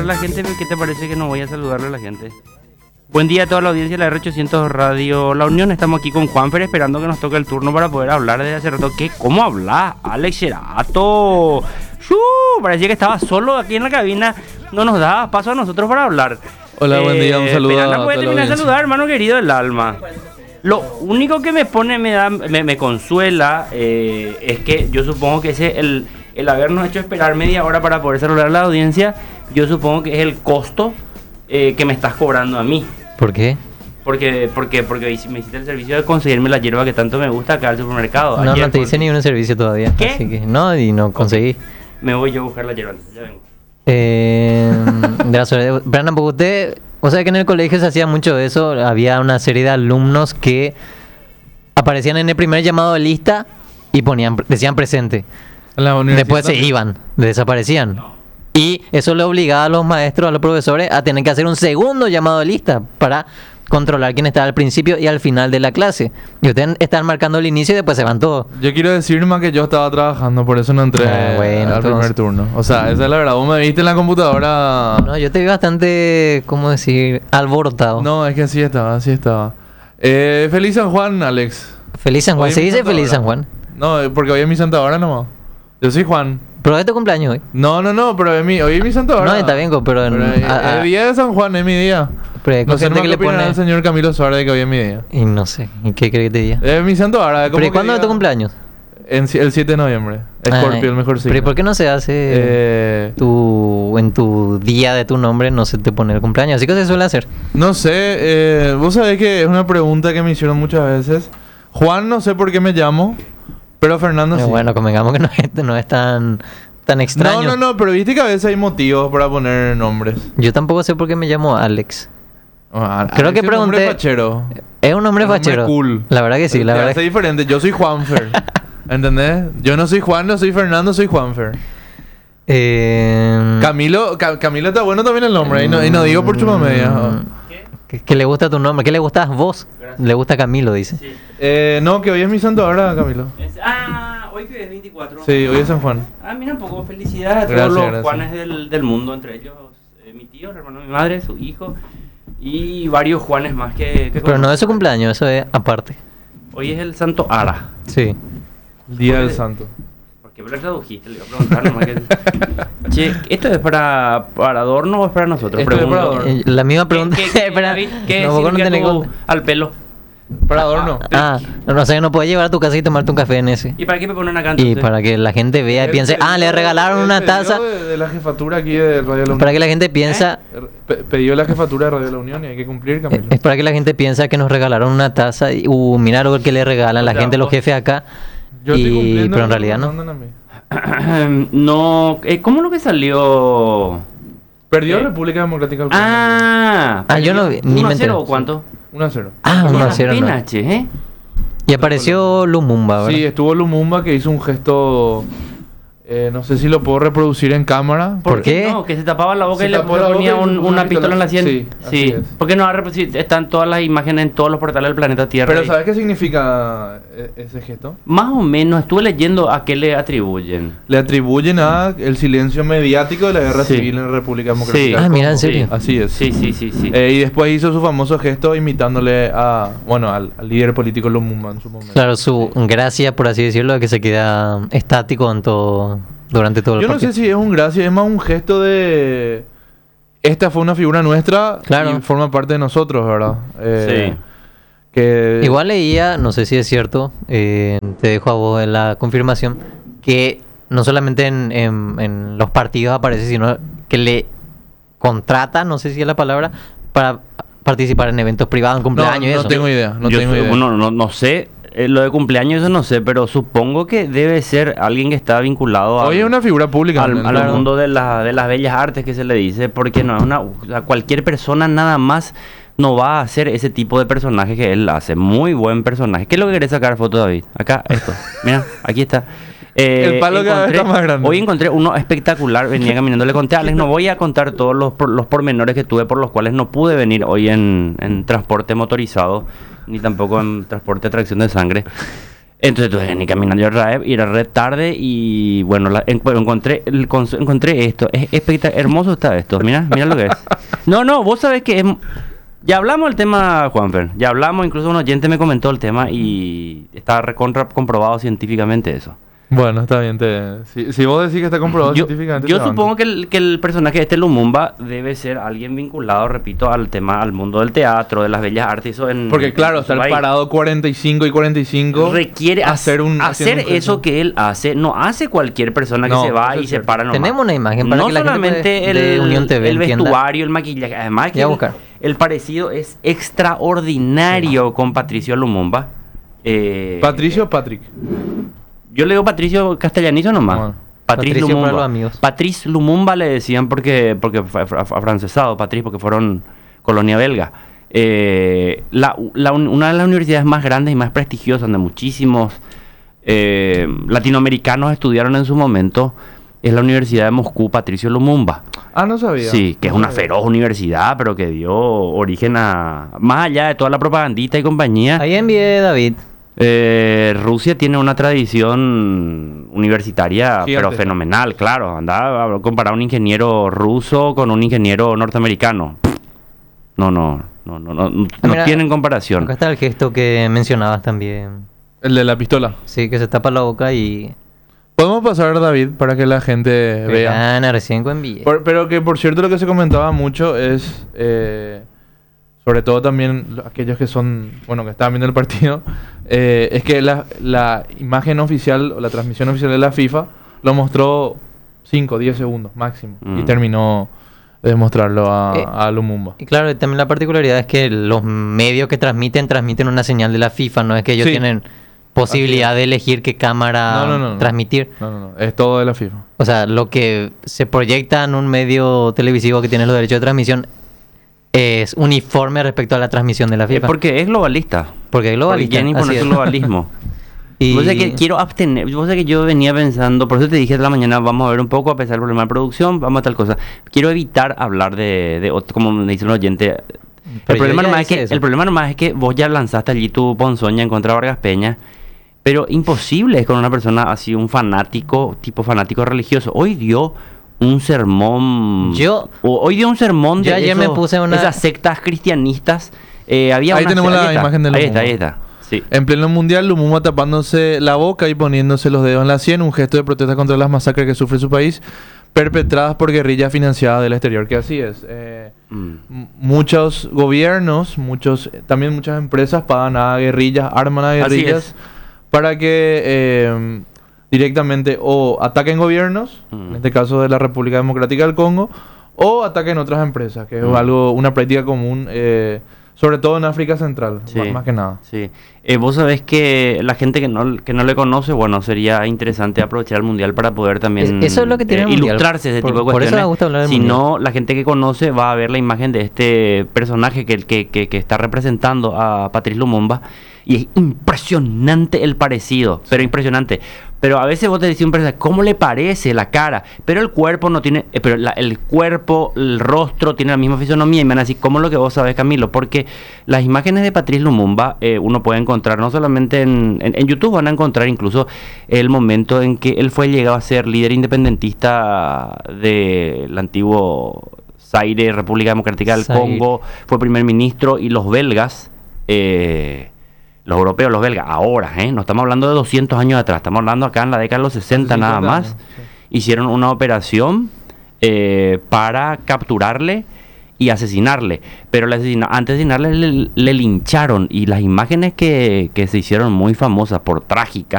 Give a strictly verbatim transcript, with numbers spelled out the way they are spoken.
la gente, ¿qué te parece que no voy a saludarle a la gente? Buen día a toda la audiencia de la R ochocientos Radio La Unión. Estamos aquí con Juanfer esperando que nos toque el turno para poder hablar desde hace rato. ¿Qué? ¿Cómo hablas? Alex Cerato. ¡Shuu! Parecía que estaba solo aquí en la cabina. No nos da paso a nosotros para hablar. Hola, eh, buen día. Un saludo Perana a puede toda la terminar de audiencia. saludar, hermano querido del alma. Lo único que me pone, me da, me, me consuela, eh, es que yo supongo que ese el, el habernos hecho esperar media hora para poder saludar a la audiencia, yo supongo que es el costo eh, que me estás cobrando a mí. ¿Por qué? Porque, porque, porque me hiciste el servicio de conseguirme la hierba que tanto me gusta acá al supermercado. No, Ayer no te hice con- ni un servicio todavía. ¿Qué? Así que no, y no conseguí. Me voy yo a buscar la hierba, entonces ya vengo. Eh, de la soledad. Brandon, porque usted, o sea que en el colegio se hacía mucho eso, había una serie de alumnos que aparecían en el primer llamado de lista y ponían, decían presente. En la universidad Después se también. iban, desaparecían. Y eso le obligaba a los maestros, a los profesores, a tener que hacer un segundo llamado de lista para controlar quién estaba al principio y al final de la clase. Y ustedes están marcando el inicio y después se van todos. Yo quiero decir más que yo estaba trabajando, por eso no entré Ah, bueno, al entonces. primer turno. O sea, esa es la verdad. Vos me viste en la computadora. No, yo te vi bastante, ¿cómo decir? Alborotado. No, es que así estaba, así estaba. Eh, feliz San Juan, Alex. Feliz San Juan. Hoy ¿Se es mi dice santa feliz hora. San Juan? No, eh, porque hoy es mi santa hora nomás. Yo soy Juan. Pero es tu cumpleaños hoy. No, no, no, pero es mi, hoy es mi santa hora. No, está bien, co, pero en- es, a- a- el día de San Juan es mi día. Pero hay No sé gente más que qué le opinará pone... el señor Camilo Suárez de que hoy es mi día. Y no sé, ¿y qué crees que te diga? Es mi santa hora. ¿Pero y cuándo es tu cumpleaños? En, si- el siete de noviembre. Escorpio, Ay, el mejor signo. ¿Pero y por qué no se hace Eh, tu, en tu día de tu nombre no se te pone el cumpleaños? Así que se suele hacer. No sé, eh, vos sabés que es una pregunta que me hicieron muchas veces. Juan, no sé por qué me llamo, pero Fernando Pero sí. bueno, convengamos que no es, no es tan, tan extraño. no, no, no, pero viste que a veces hay motivos para poner nombres. Yo tampoco sé por qué me llamo Alex. Ah, Creo Alex que es un nombre pregunté- fachero. Es un nombre Es un nombre fachero. cool. La verdad que sí, la Te verdad hace que... diferente. Yo soy Juanfer. ¿Entendés? Yo no soy Juan, no soy Fernando, soy Juanfer. Eh, Camilo, Ca- Camilo está bueno también el nombre. Y no, y no digo por chupamedia. mm, ¿Qué, qué le gusta tu nombre? ¿Qué le gusta vos? Gracias. Le gusta Camilo, dice. Sí. Eh, no, que hoy es mi santo ahora, Camilo. Es- ah, hoy que es veinticuatro. Sí, hoy es San Juan. Ah, mira un poco, felicidades a Gracias, todos los gracias. Juanes del, del mundo, entre ellos eh, mi tío, el hermano de mi madre, su hijo y varios Juanes más que, que Pero no conozco. es su cumpleaños, eso es aparte. Hoy es el Santo Ara. Sí. El día Porque- del santo. ¿Por qué me lo tradujiste? Le iba a preguntar nomás que... Che, ¿esto es para, para adorno o es para nosotros? Esto es Pregunto. para adorno. Eh, la misma pregunta. ¿Qué, qué, Espera, David, ¿qué no, vos no significa tenés tu- con- al pelo? Para adorno. Ah, no, no sé, no puedes llevar a tu casa y tomarte un café en ese. ¿Y para qué me ponen acá Y entonces? para que la gente vea y El piense, ah, le pedido- regalaron el una pedido taza. De, de la jefatura aquí de Radio La Unión. Para que la gente piensa, Pe- Pedió la jefatura de Radio La Unión y hay que cumplir, Camilo. eh, es para que la gente piensa que nos regalaron una taza y, uh, mira lo que le regalan la Ya, gente, los vos- jefes acá. Yo estoy Y, cumpliendo pero en lo que realidad me no. mandan a mí. no, eh, ¿cómo lo que salió? Perdió Eh. República Democrática del Congo. Ah, Ah, yo no vi, ni ¿uno me a cero enteré. o cuánto? uno a cero. Ah, Qué uno a buena cero, no. pena, che, ¿eh? Y apareció Lumumba, ¿verdad? Sí, estuvo Lumumba que hizo un gesto. eh, no sé si lo puedo reproducir en cámara. ¿Por qué? No, que se tapaba la boca Se y le tapó la ponía boca y un- le puso una una pistola en la sien. pistola. Sí, así es. ¿Por qué no ha repro- sí, están todas las imágenes en todos los portales del planeta Tierra? Pero y- ¿sabes qué significa eh, ese gesto? Más o menos, estuve leyendo a qué le atribuyen. Le atribuyen a el silencio mediático de la guerra Sí. civil en la República Democrática Sí. del Ah, Congo. mira, ¿en serio? Así es. Sí, sí, sí, sí. Eh, y después hizo su famoso gesto imitándole a, bueno, al, al líder político Lumumba en su momento. Claro, su gracia, por así decirlo, de que se queda estático en todo, durante todo el Yo no sé partido. si es un gracia, es más un gesto de... Esta fue una figura nuestra Claro. y forma parte de nosotros, ¿verdad? Eh, Sí. Que... Igual leía, no sé si es cierto, eh, te dejo a vos la confirmación, que no solamente en, en- en los partidos aparece, sino que le contrata, no sé si es la palabra, para participar en eventos privados, en No, cumpleaños y no eso. tengo idea, no Yo tengo sé- idea. bueno, no, no sé, eh, lo de cumpleaños eso no sé, pero supongo que debe ser alguien que está vinculado Hoy es al, una figura pública. al, ¿no? al Claro. mundo de, la- de las bellas artes que se le dice, porque no es una, o sea, cualquier persona nada más no va a hacer ese tipo de personaje que él hace. Muy buen personaje. ¿Qué es lo que querés sacar foto, David? Acá, esto. Mira, aquí está. Eh, El palo cada vez encontré- está más grande. Hoy encontré uno espectacular, venía caminando, le conté a Alex, no voy a contar todos los, por- los pormenores que tuve por los cuales no pude venir hoy en, en transporte motorizado, ni tampoco en transporte a tracción de sangre. Entonces tuve que ni caminar yo otra vez, ir a red tarde y bueno, la, en, bueno, encontré el, con- encontré esto. Es espectacular, hermoso está esto. Mira, mira lo que es. No, no, vos sabés que es, ya hablamos del tema, Juanfer. Ya hablamos, incluso un oyente me comentó el tema y está recontra comprobado científicamente eso. Bueno, está bien. Te, si, si vos decís que está comprobado Yo, científicamente... yo te banco. supongo que el, que el personaje de este Lumumba debe ser alguien vinculado, repito, al tema, al mundo del teatro, de las bellas artes. Eso en, Porque claro, en estar su país. parado cuarenta y cinco y cuarenta y cinco... Requiere hacer un- hacer haciendo un eso gesto. que él hace. No hace cualquier persona que No, se va eso y es se cierto. para nomás. Tenemos una imagen para no que la gente solamente puede- de el, Unión T V el entienda. vestuario, el maquillaje, además que Voy a el, buscar. el parecido es extraordinario con Patricio Lumumba. Eh, Patricio o Patrick. Yo le digo Patricio Castellanizo nomás. Bueno. Patrice Patricio para Lumumba. los amigos. Patrice Lumumba le decían porque porque fue fue afrancesado, Patrice, porque fueron colonia belga. Eh, la, la un- una de las universidades más grandes y más prestigiosas, donde muchísimos eh, latinoamericanos estudiaron en su momento, es la Universidad de Moscú, Patricio Lumumba. Ah, no sabía. Sí, que es No una sabía. feroz universidad, pero que dio origen a... Más allá de toda la propagandita y compañía. Ahí envié David. Eh, Rusia tiene una tradición universitaria, Gigante. pero fenomenal, claro. Andaba a comparar un ingeniero ruso con un ingeniero norteamericano. No, no, no, no, no, no Ah, mira, tienen comparación. Acá está el gesto que mencionabas también. El de la pistola. Sí, que se tapa la boca y... Podemos pasar, David, para que la gente vea. Gana recién con envié. Por- pero que por cierto lo que se comentaba mucho es, eh, sobre todo también lo- aquellos que son, bueno, que estaban viendo el partido, eh, es que la, la imagen oficial o la transmisión oficial de la FIFA lo mostró cinco, diez segundos máximo y Mm. terminó de mostrarlo a, Eh, a Lumumba. Y claro, también la particularidad es que los medios que transmiten, transmiten una señal de la FIFA, no es que ellos Sí. tienen posibilidad de elegir qué cámara No, no, no, no. transmitir. No, no, no, es todo de la FIFA. O sea, lo que se proyecta en un medio televisivo que tiene los derechos de transmisión es uniforme respecto a la transmisión de la Eh, FIFA. porque es globalista. Porque es globalista. Quieren imponer así su es. globalismo. Y- Vos sabés que quiero abstener. Vos sabés que yo venía pensando, por eso te dije de la mañana, vamos a ver un poco, a pesar del problema de producción, vamos a tal cosa. Quiero evitar hablar de, de ot- como me dice un oyente. El Pero yo problema, ya nomás es hice que, eso. el problema nomás es que vos ya lanzaste allí tu ponzoña en contra de Vargas Peña, pero imposible es con una persona así, un fanático, tipo fanático religioso. Hoy dio un sermón. Yo- o- hoy dio un sermón de yo ayer me esos- puse una- esas sectas cristianistas. Eh, había Ahí una- tenemos la está, imagen de Ahí está, Lumumba. ahí está. Sí. En pleno mundial, Lumumba tapándose la boca y poniéndose los dedos en la sien, un gesto de protesta contra las masacres que sufre su país, perpetradas por guerrillas financiadas del exterior. Que así es. eh, Mm. m- muchos gobiernos, muchos, eh, también muchas empresas pagan a guerrillas, arman a Así guerrillas es. para que eh, directamente o ataquen gobiernos, Mm. en este caso de la República Democrática del Congo, o ataquen otras empresas, que es Mm. algo, una práctica común, eh, sobre todo en África Central, Sí. más, más que nada. Sí. Eh, vos sabés que la gente que no, que no le conoce, bueno, sería interesante aprovechar el mundial para poder también Es- eso es lo que tiene eh, el mundial. ilustrarse de ese Por- tipo de por eso cuestiones. me gusta hablar del si mundial. no, la gente que conoce va a ver la imagen de este personaje que, que, que, que está representando a Patrice Lumumba. Y es impresionante el parecido, pero impresionante. Pero a veces vos te decís un personaje, ¿cómo le parece la cara? Pero el cuerpo no tiene, eh, pero la- el cuerpo, el rostro tiene la misma fisonomía. Y me van a decir, ¿cómo es lo que vos sabés, Camilo? Porque las imágenes de Patrice Lumumba eh, uno puede encontrar no solamente en, en, en YouTube, van a encontrar incluso el momento en que él fue llegado a ser líder independentista del antiguo Zaire, República Democrática del Zaire. Congo, fue primer ministro y los belgas, eh, los europeos, los belgas, ahora, ¿eh? No estamos hablando de doscientos años atrás, estamos hablando acá en la década de los sesenta nada cincuenta más, años, sí. hicieron una operación eh, para capturarle y asesinarle, pero le asesina- antes de asesinarle le, le lincharon y las imágenes que, que se hicieron muy famosas por trágicas